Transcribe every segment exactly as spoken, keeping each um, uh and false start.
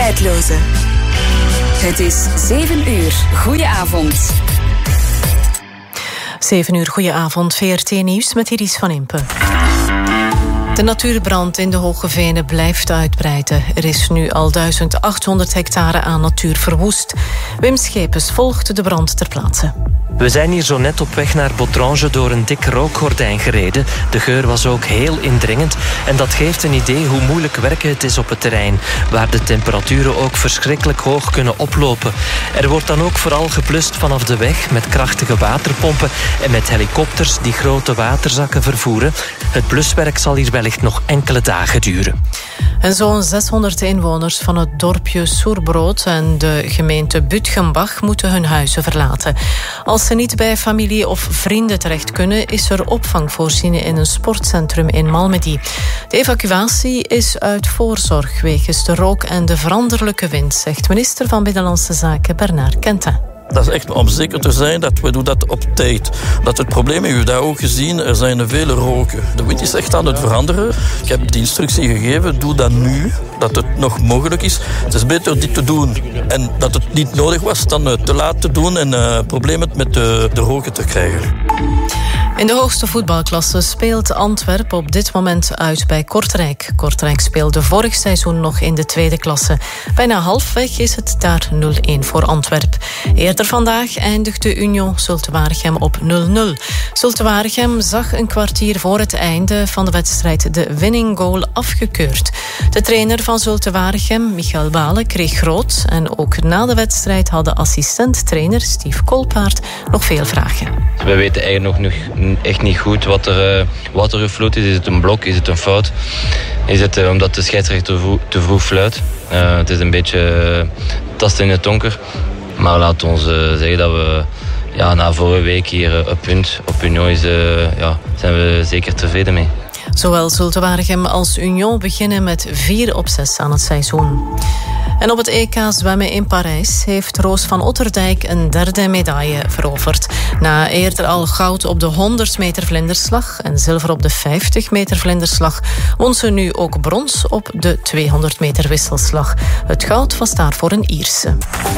tijdloze. Het is zeven uur. Goedenavond. zeven uur, goedenavond. V R T Nieuws met Iris van Impen. De natuurbrand in de Hoge Venen blijft uitbreiden. Er is nu al duizend achthonderd hectare aan natuur verwoest. Wim Schepens volgt de brand ter plaatse. We zijn hier zo net op weg naar Botrange door een dik rookgordijn gereden. De geur was ook heel indringend. En dat geeft een idee hoe moeilijk werken het is op het terrein, waar de temperaturen ook verschrikkelijk hoog kunnen oplopen. Er wordt dan ook vooral geblust vanaf de weg met krachtige waterpompen en met helikopters die grote waterzakken vervoeren. Het bluswerk zal hier wellicht nog enkele dagen duren. En zo'n zeshonderd inwoners van het dorpje Soerbrood en de gemeente Butgenbach moeten hun huizen verlaten. Als ze niet bij familie of vrienden terecht kunnen, is er opvang voorzien in een sportcentrum in Malmedy. De evacuatie is uit voorzorg wegens de rook en de veranderlijke wind, zegt minister van Binnenlandse Zaken Bernard Quentin. Dat is echt om zeker te zijn dat we doen dat op tijd. Dat het probleem, u hebt dat ook gezien, er zijn vele roken. De wind is echt aan het veranderen. Ik heb de instructie gegeven, doe dat nu, dat het nog mogelijk is. Het is beter dit te doen en dat het niet nodig was dan te laat te doen en uh, problemen met de, de roken te krijgen. In de hoogste voetbalklasse speelt Antwerpen op dit moment uit bij Kortrijk. Kortrijk speelde vorig seizoen nog in de tweede klasse. Bijna halfweg is het daar nul een voor Antwerpen. Eerder vandaag eindigde Union Zulte Waregem op nul nul. Zulte Waregem zag een kwartier voor het einde van de wedstrijd de winning goal afgekeurd. De trainer van Zulte Waregem, Michael Bale, kreeg rood. En ook na de wedstrijd had de assistent-trainer Steve Kolpaert nog veel vragen. We weten eigenlijk nog echt niet goed wat er, uh, wat er gefloten is. Is het een blok? Is het een fout? Is het uh, omdat de scheidsrechter te vroeg, te vroeg fluit? Uh, het is een beetje uh, tasten in het donker. Maar laat ons uh, zeggen dat we ja, na vorige week hier uh, een punt op Union is, uh, ja, zijn we zeker tevreden mee. Zowel Zulte Waregem als Union beginnen met vier op zes aan het seizoen. En op het E K zwemmen in Parijs heeft Roos van Otterdijk een derde medaille veroverd. Na eerder al goud op de honderd meter vlinderslag en zilver op de vijftig meter vlinderslag, won ze nu ook brons op de tweehonderd meter wisselslag. Het goud was daarvoor een Ierse.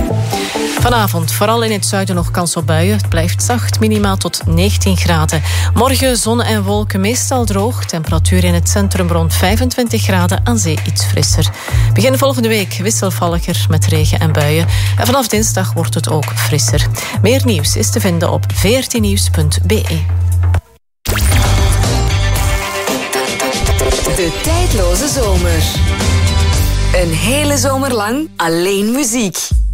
Vanavond vooral in het zuiden nog kans op buien. Het blijft zacht, minimaal tot negentien graden. Morgen zon en wolken, meestal droog. Temperatuur in het centrum rond vijfentwintig graden, aan zee iets frisser. Begin volgende week wisselvalliger met regen en buien. En vanaf dinsdag wordt het ook frisser. Meer nieuws is te vinden op v r t nieuws punt b e. De tijdloze zomer. Een hele zomer lang alleen muziek.